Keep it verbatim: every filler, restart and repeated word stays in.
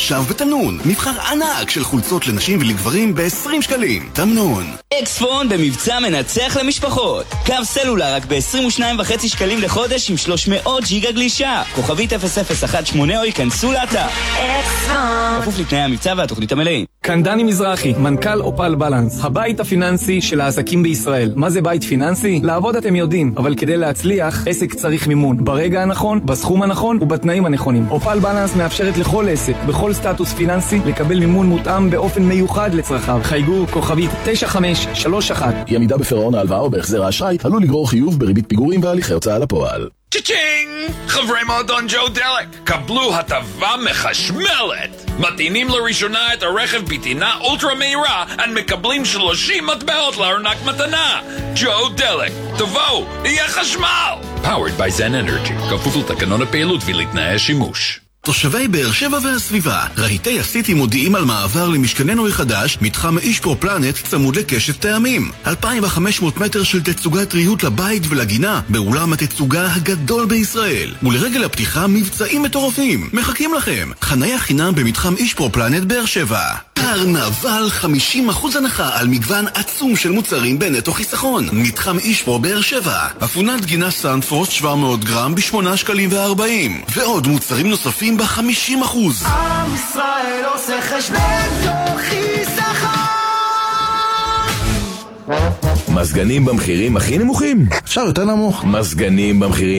עכשיו בתמנון. מבחר ענק של חולצות לנשים ולגברים ב-עשרים שקלים. תמנון. אקספון במבצע מנצח למשפחות. קו סלולר רק ב-עשרים ושניים וחצי שקלים לחודש עם שלוש מאות ג'יגה גלישה. כוכבית אפס אפס אחת שמונה או ייכנסו לאתר. אקספון. כפוף לתנאי המבצע והתוכנית המלאים. כאן דני מזרחי, מנכ"ל אופל בלנס, הבית הפיננסי של העסקים בישראל. מה זה בית פיננסי? לעבוד אתם יודעים, אבל כדי להצליח, עסק צריך מימון. ברגע הנכון, בסכום הנכון ובתנאים הנכונים. אופל בלנס מאפשרת לכל עסק, בכל סטטוס פיננסי, לקבל מימון מותאם באופן מיוחד לצרכיו. חייגו כוכבית תשע חמש שלוש אחת. אי עמידה בפירעון ההלוואה או בהחזר האשראי עלול לגרור חיוב בריבית פיגורים והליכי הוצאה לפועל. צ'צ'ינג! חברי מועדון ג'ו דלק, קבלו הטבה מחשמלת! מטעינים לראשונה את הרכב בטעינה אולטרה מהירה ומקבלים שלושים מטבעות לארנק מתנה! ג'ו דלק, תבואו, יהיה חשמל! Powered by Zen Energy, כפוף לתקנון הפעילות ולתנאי השימוש. תושבי באר שבע והסביבה, רהיטי הסיטי מודיעים על מעבר למשכן נוי חדש, מתחם אישפרו פלנט צמוד לקשת טעמים. אלפיים וחמש מאות מטר של תצוגת ריהוט לבית ולגינה, באולם התצוגה הגדול בישראל. ולרגל הפתיחה מבצעים מטורפים. מחכים לכם. חניה חינם במתחם אישפרו פלנט באר שבע. קרנבל חמישים אחוז הנחה על מגוון עצום של מוצרים בנטו חיסכון. מתחם אישפרו באר שבע. אפונת גינה סנפרוסט שבע מאות גרם ב-שמונה שקלים וארבעים. ועוד מוצרים נוספים ב-חמישים אחוז. עם ישראל עושה חשבון זו חיסכון. מזגנים במחירים הכי נמוכים? אפשר יותר נמוך. מזגנים במחירים